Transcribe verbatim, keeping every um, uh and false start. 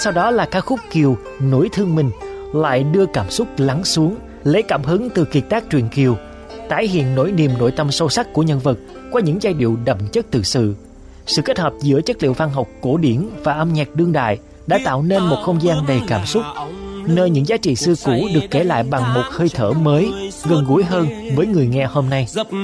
Sau đó là ca khúc Kiều Nỗi Thương Mình, lại đưa cảm xúc lắng xuống, lấy cảm hứng từ kiệt tác truyện Kiều, tái hiện nỗi niềm nội tâm sâu sắc của nhân vật qua những giai điệu đậm chất tự sự. Sự kết hợp giữa chất liệu văn học cổ điển và âm nhạc đương đại đã tạo nên một không gian đầy cảm xúc, nơi những giá trị xưa cũ được kể lại bằng một hơi thở mới, gần gũi hơn với người nghe hôm nay.